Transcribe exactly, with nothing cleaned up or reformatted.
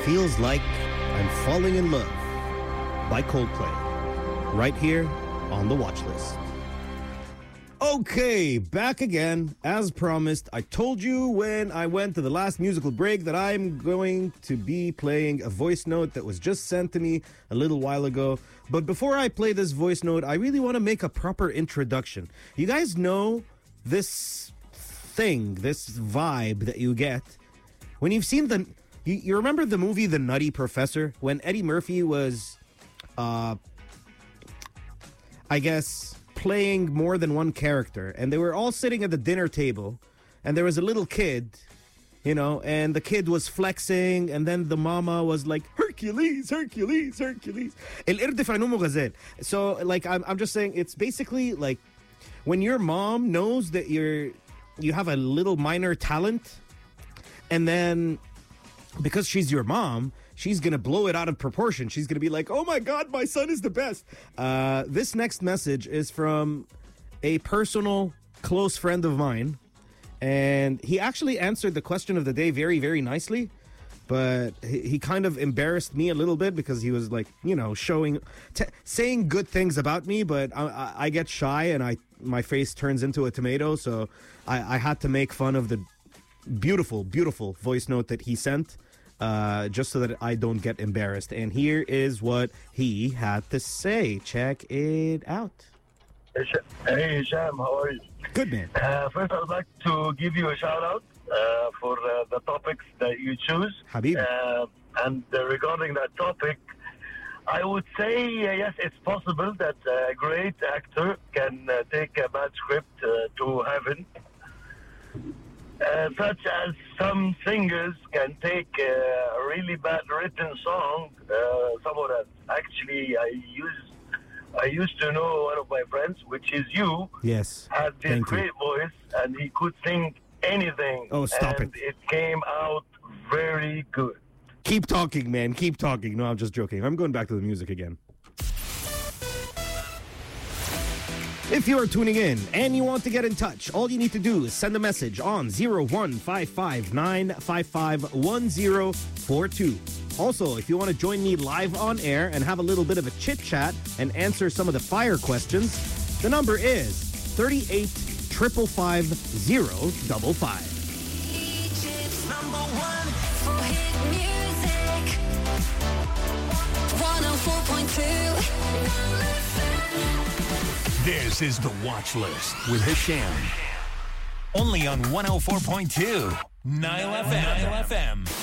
Feels Like I'm Falling in Love by Coldplay. Right here on the watch list. Okay, back again. As promised, I told you when I went to the last musical break that I'm going to be playing a voice note that was just sent to me a little while ago. But before I play this voice note, I really want to make a proper introduction. You guys know this thing, this vibe that you get when you've seen the... You, you remember the movie The Nutty Professor? When Eddie Murphy was, uh, I guess... playing more than one character, and they were all sitting at the dinner table, and there was a little kid, you know, and the kid was flexing, and then the mama was like, Hercules, Hercules, Hercules. El irdif anumu ghazel. So, like, I'm, I'm just saying, it's basically like when your mom knows that you're you have a little minor talent, and then because she's your mom, she's going to blow it out of proportion. She's going to be like, oh my God, my son is the best. Uh, this next message is from a personal close friend of mine. And he actually answered the question of the day very, very nicely. But he, he kind of embarrassed me a little bit because he was like, you know, showing, t- saying good things about me. But I, I, I get shy and I my face turns into a tomato. So I, I had to make fun of the beautiful, beautiful voice note that he sent. Uh, just so that I don't get embarrassed. And here is what he had to say. Check it out. Hey, Sham, how are you? Good, man. Uh, first, I would like to give you a shout-out uh, for uh, the topics that you choose. Habib. Uh, and uh, regarding that topic, I would say, uh, yes, it's possible that a great actor can uh, take a bad script uh, to heaven. Uh, such as some singers can take uh, a really bad written song. Uh, someone that actually I used, I used to know one of my friends, which is you. Yes. Had this Thank great you. voice, and he could sing anything. Oh, stop and it! It came out very good. Keep talking, man. Keep talking. No, I'm just joking. I'm going back to the music again. If you are tuning in and you want to get in touch, all you need to do is send a message on zero one five five nine five five one zero four two. Also, if you want to join me live on air and have a little bit of a chit-chat and answer some of the fire questions, the number is thirty-eight five five zero five five. Egypt's number one for hit music. one oh four point two. This is The Watch List with Hisham. Only on one oh four point two Nile F M. Nile F M.